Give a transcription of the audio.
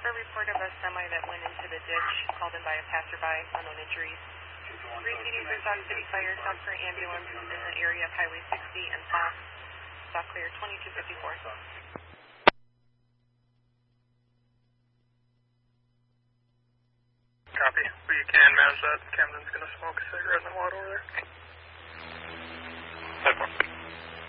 For a report of a semi that went into the ditch, called in by a passerby, unknown injuries. 3 CDs for Sauk City Fire, South Current Ambulance in the area of Highway 60 and Fox. Stock clear 2254. Copy. We can manage that. Camden's going to smoke a cigarette in the water over there.